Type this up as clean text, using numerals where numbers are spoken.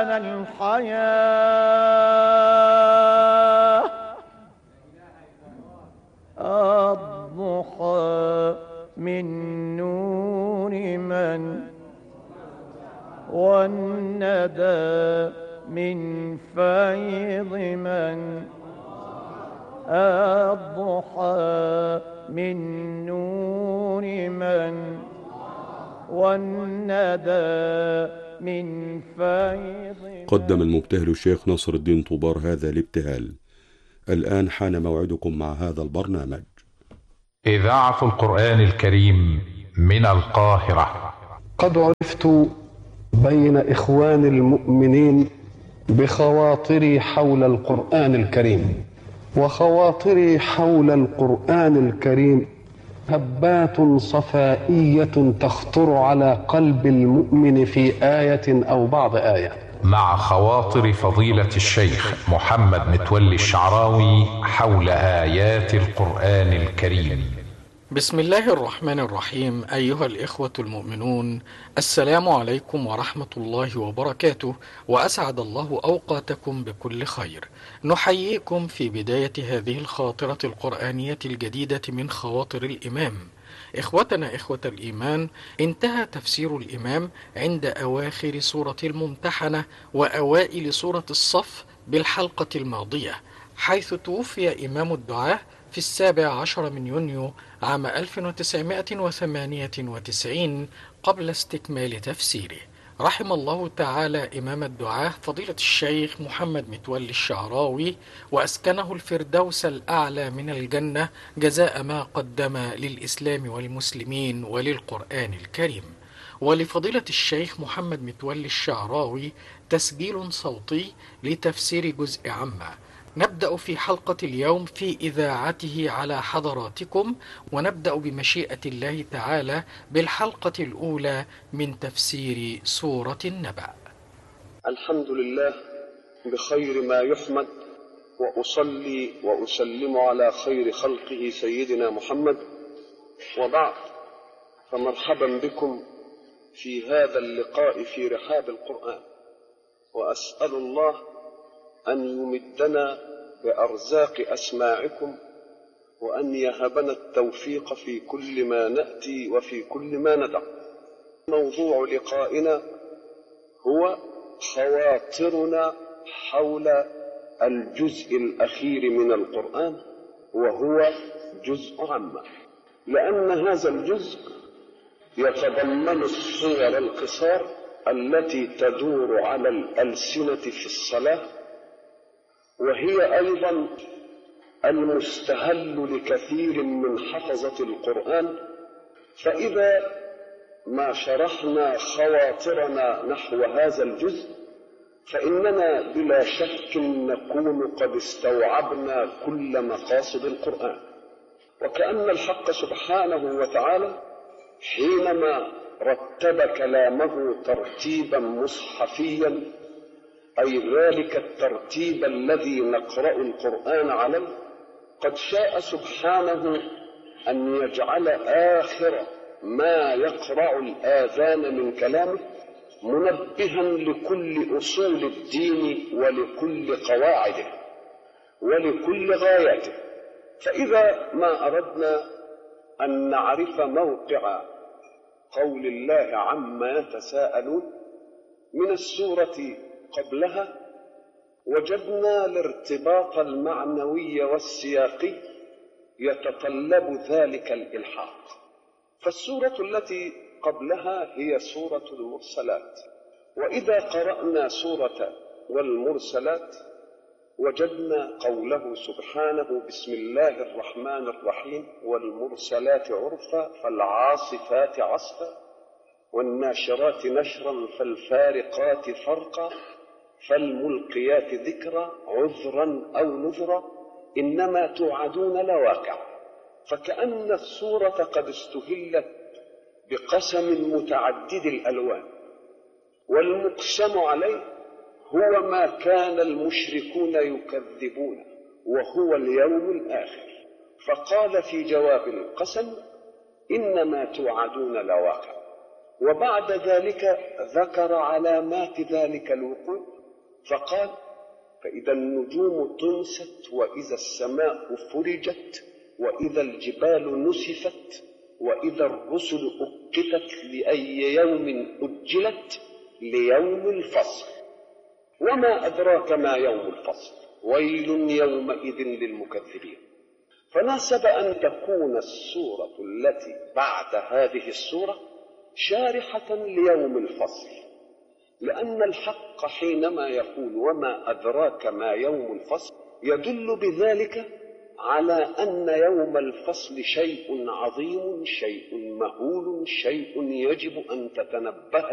برهان الحياة الضحى من نور من والندى من فيض من الضحى من نور من والندى من فيض. قدم المبتهل الشيخ نصر الدين طوبار هذا الابتهال. الآن حان موعدكم مع هذا البرنامج. إذاعة القرآن الكريم من القاهرة. قد عرفت بين إخوان المؤمنين بخواطري حول القرآن الكريم، وخواطري حول القرآن الكريم هبات صفائية تخطر على قلب المؤمن في آية أو بعض آية. مع خواطر فضيلة الشيخ محمد متولي الشعراوي حول آيات القرآن الكريم. بسم الله الرحمن الرحيم. أيها الإخوة المؤمنون، السلام عليكم ورحمة الله وبركاته، وأسعد الله أوقاتكم بكل خير. نحييكم في بداية هذه الخاطرة القرآنية الجديدة من خواطر الإمام. إخوتنا إخوة الإيمان، انتهى تفسير الإمام عند أواخر سورة الممتحنة وأوائل سورة الصف بالحلقة الماضية، حيث توفي إمام الدعاة في 17 من يونيو عام 1998 قبل استكمال تفسيره. رحم الله تعالى إمام الدعاة فضيلة الشيخ محمد متولي الشعراوي، وأسكنه الفردوس الأعلى من الجنة جزاء ما قدم للإسلام والمسلمين وللقرآن الكريم. ولفضيلة الشيخ محمد متولي الشعراوي تسجيل صوتي لتفسير جزء عامة. نبدأ في حلقة اليوم في إذاعته على حضراتكم، ونبدأ بمشيئة الله تعالى بالحلقة الأولى من تفسير سورة النبأ. الحمد لله بخير ما يحمد، وأصلي وأسلم على خير خلقه سيدنا محمد، وبعد، فمرحبا بكم في هذا اللقاء في رحاب القرآن، وأسأل الله أن يمدنا بأرزاق أسماعكم، وأن يهبنا التوفيق في كل ما نأتي وفي كل ما ندع. موضوع لقائنا هو خواطرنا حول الجزء الأخير من القرآن، وهو جزء عامة، لأن هذا الجزء يتضمن الصور القصار التي تدور على الألسنة في الصلاة، وهي أيضا المستهل لكثير من حفظة القرآن. فإذا ما شرحنا خواطرنا نحو هذا الجزء، فإننا بلا شك نكون قد استوعبنا كل مقاصد القرآن. وكأن الحق سبحانه وتعالى حينما رتب كلامه ترتيبا مصحفيا، أي ذلك الترتيب الذي نقرأ القرآن عليه، قد شاء سبحانه أن يجعل آخر ما يقرع الآذان من كلامه منبها لكل أصول الدين ولكل قواعده ولكل غاياته. فإذا ما أردنا أن نعرف موقع قول الله عما يتساءلون من السورة قبلها، وجدنا الارتباط المعنوي والسياقي يتطلب ذلك الإلحاق. فالسورة التي قبلها هي سورة المرسلات، وإذا قرأنا سورة والمرسلات وجدنا قوله سبحانه: بسم الله الرحمن الرحيم، والمرسلات عرفا، فالعاصفات عصفا، والناشرات نشرا، فالفارقات فرقا، فالملقيات ذكرا، عذرا أو نذرا، إنما توعدون لواقع. فكأن السورة قد استهلت بقسم متعدد الألوان، والمقسم عليه هو ما كان المشركون يكذبون، وهو اليوم الآخر. فقال في جواب القسم: إنما توعدون لواقع. وبعد ذلك ذكر علامات ذلك الوقوع فقال: فإذا النجوم طمست، وإذا السماء فرجت، وإذا الجبال نسفت، وإذا الرسل أقتت، لأي يوم أجلت؟ ليوم الفصل. وما أدراك ما يوم الفصل؟ ويل يومئذ للمكذبين. فناسب أن تكون السورة التي بعد هذه السورة شارحة ليوم الفصل، لأن الحق حينما يقول وما أدراك ما يوم الفصل يدل بذلك على أن يوم الفصل شيء عظيم، شيء مهول، شيء يجب أن تتنبه